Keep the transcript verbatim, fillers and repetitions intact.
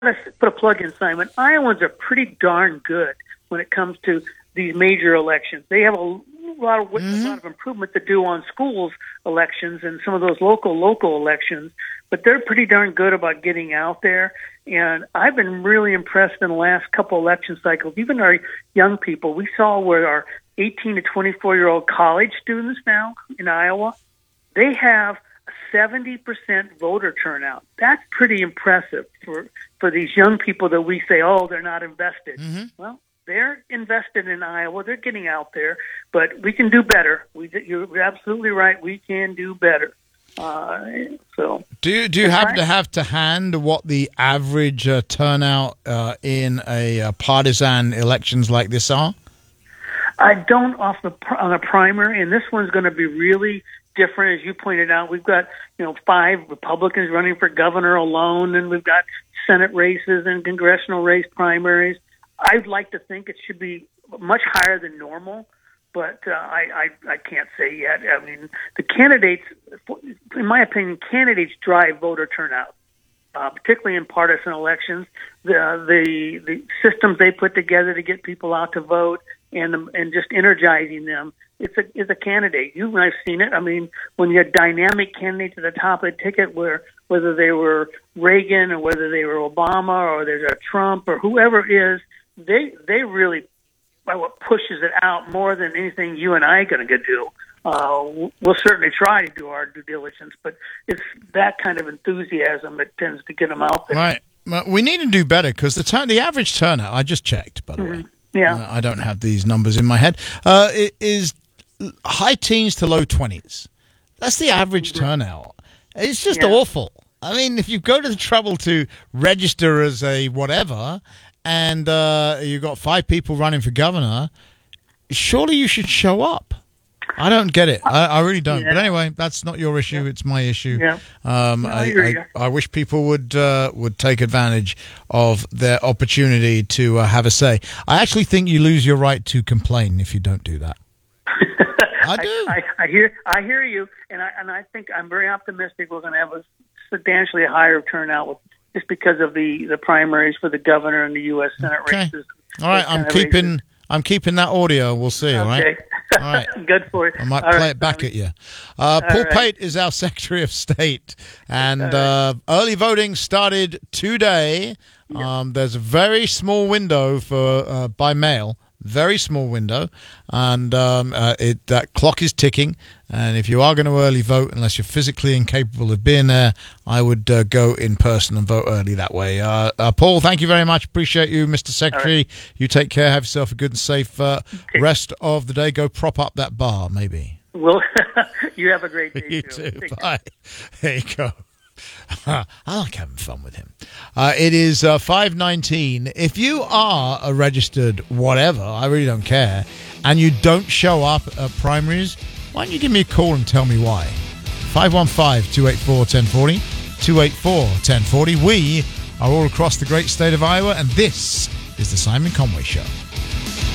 Let's put a plug in, Simon. Iowans are pretty darn good when it comes to these major elections. They have a lot of mm-hmm. a lot of improvement to do on schools elections and some of those local local elections, but they're pretty darn good about getting out there. And I've been really impressed in the last couple election cycles. Even our young people, we saw where our eighteen to twenty-four year old college students now in Iowa, they have seventy percent voter turnout. That's pretty impressive for, for these young people that we say, oh, they're not invested. Mm-hmm. Well, they're invested in Iowa. They're getting out there, but we can do better. We, you're absolutely right. We can do better. Uh, so, do you, do you happen right. to have to hand what the average uh, turnout uh, in a uh, partisan elections like this are? I don't off the on a primary, and this one's going to be really different, as you pointed out. We've got you know five Republicans running for governor alone, and we've got Senate races and congressional race primaries. I'd like to think it should be much higher than normal, but uh, I, I I can't say yet. I mean, the candidates, in my opinion, candidates drive voter turnout, uh, particularly in partisan elections. The the the systems they put together to get people out to vote and and just energizing them. It's a it's a candidate. You and I've seen it. I mean, when you had dynamic candidates at the top of the ticket, where whether they were Reagan or whether they were Obama or there's a Trump or whoever it is, they they really are what pushes it out more than anything you and I are going to do. Uh, we'll certainly try to do our due diligence, but it's that kind of enthusiasm that tends to get them out there. Right. Well, we need to do better because the turn, the average turnout, I just checked, by the mm-hmm. way. Yeah. Uh, I don't have these numbers in my head. Uh, it is high teens to low twenties. That's the average turnout. It's just yeah. awful. I mean, if you go to the trouble to register as a whatever and uh, you've got five people running for governor, surely you should show up. I don't get it. I, I really don't. Yeah. But anyway, that's not your issue. Yeah. It's my issue. Yeah. Um, no, I, I, I, I wish people would uh, would take advantage of their opportunity to uh, have a say. I actually think you lose your right to complain if you don't do that. I do. I, I, I hear. I hear you, and I and I think I'm very optimistic. We're going to have a substantially higher turnout with, just because of the, the primaries for the governor and the U S Senate okay. races. All right, I'm keeping. Races. I'm keeping that audio. We'll see, all right? Okay. All right. Good for you. I might all play right, it back Tommy. at you. Uh, Paul right. Pate is our Secretary of State, and right. uh, early voting started today. Yeah. Um, there's a very small window for uh, by mail, very small window, and um, uh, it that clock is ticking. And if you are going to early vote, unless you're physically incapable of being there, I would uh, go in person and vote early that way. Uh, uh, Paul, thank you very much. Appreciate you, Mister Secretary. Right. You take care. Have yourself a good and safe uh, okay. rest of the day. Go prop up that bar, maybe. Well, you have a great day. You too. too. Bye. There you go. I like having fun with him. Uh, it is uh, five nineteen. If you are a registered whatever, I really don't care, and you don't show up at primaries, why don't you give me a call and tell me why? five one five, two eight four, one zero four zero, two eight four, one zero four zero. We are all across the great state of Iowa, and this is the Simon Conway Show.